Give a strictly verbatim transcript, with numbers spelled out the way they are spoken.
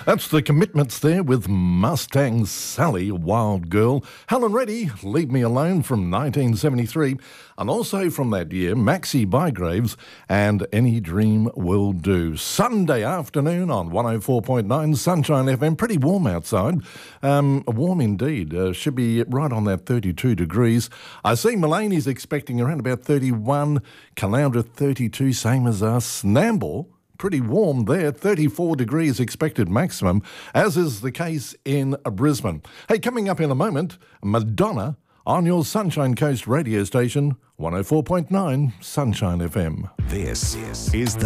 That's the Commitments there with Mustang Sally, Wild Girl. Helen Reddy, Leave Me Alone from nineteen seventy-three. And also from that year, Maxie Bygraves and Any Dream Will Do. Sunday afternoon on one oh four point nine Sunshine F M. Pretty warm outside. Um, warm indeed. Uh, should be right on that thirty-two degrees. I see Mulaney's expecting around about thirty-one. Caloundra thirty-two, same as us. Nambour, pretty warm there, thirty-four degrees expected maximum, as is the case in Brisbane. Hey, coming up in a moment, Madonna on your Sunshine Coast radio station, one oh four point nine Sunshine F M. This is the